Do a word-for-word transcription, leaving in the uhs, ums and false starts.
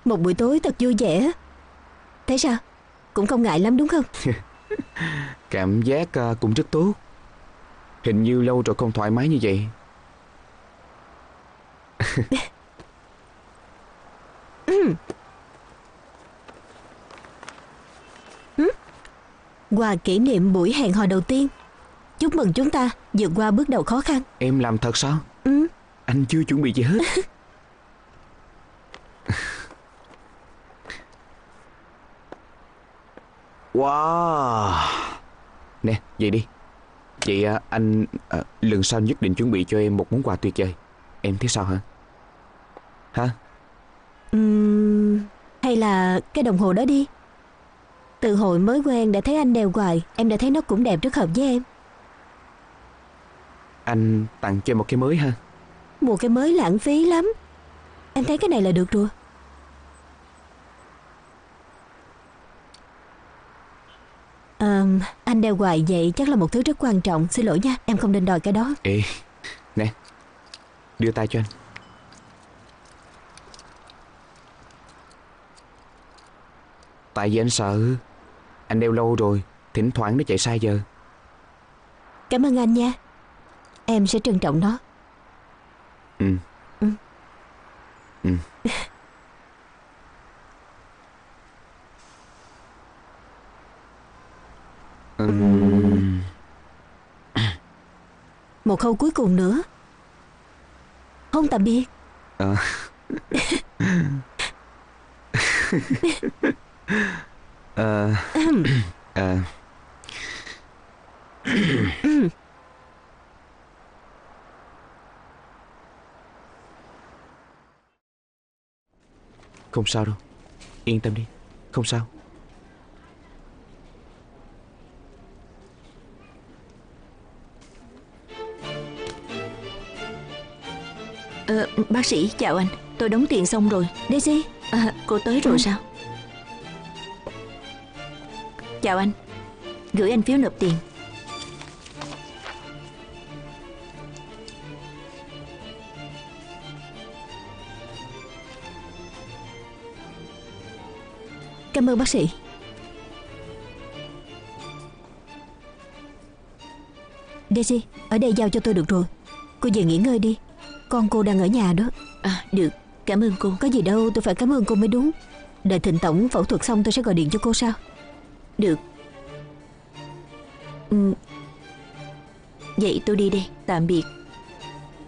Một buổi tối thật vui vẻ. Thế sao? Cũng không ngại lắm đúng không? Cảm giác uh, cũng rất tốt. Hình như lâu rồi không thoải mái như vậy. Quà kỷ niệm buổi hẹn hò đầu tiên. Chúc mừng chúng ta vượt qua bước đầu khó khăn. Em làm thật sao? Ừ. Anh chưa chuẩn bị gì hết. Wow. Nè, vậy đi. Vậy à, anh à, lần sau nhất định chuẩn bị cho em một món quà tuyệt vời. Em thấy sao hả? Hả? Uhm, hay là cái đồng hồ đó đi. Từ hồi mới quen đã thấy anh đeo hoài. Em đã thấy nó cũng đẹp, rất hợp với em. Anh tặng cho em một cái mới ha. Một cái mới lãng phí lắm. Em thấy cái này là được rồi. à, Anh đeo hoài vậy chắc là một thứ rất quan trọng. Xin lỗi nha, em không nên đòi cái đó. Ê, nè, đưa tay cho anh. Tại vì anh sợ anh đeo lâu rồi, thỉnh thoảng nó chạy sai giờ. Cảm ơn anh nha. Em sẽ trân trọng nó. Ừ. Ừ. Ừ. Uhm. Một câu cuối cùng nữa. Hôn tạm biệt. À. à. À. Không sao đâu. Yên tâm đi. Không sao. Ờ, bác sĩ chào anh. Tôi đóng tiền xong rồi. Daisy. À, cô tới rồi Ừ. sao? Chào anh. Gửi anh phiếu nộp tiền. Cảm ơn bác sĩ. Daisy, ở đây giao cho tôi được rồi. Cô về nghỉ ngơi đi. Con cô đang ở nhà đó. À, được. Cảm ơn cô. Có gì đâu, tôi phải cảm ơn cô mới đúng. Đợi Thịnh tổng phẫu thuật xong tôi sẽ gọi điện cho cô sao? Được. Ừ. Vậy tôi đi đây. Tạm biệt.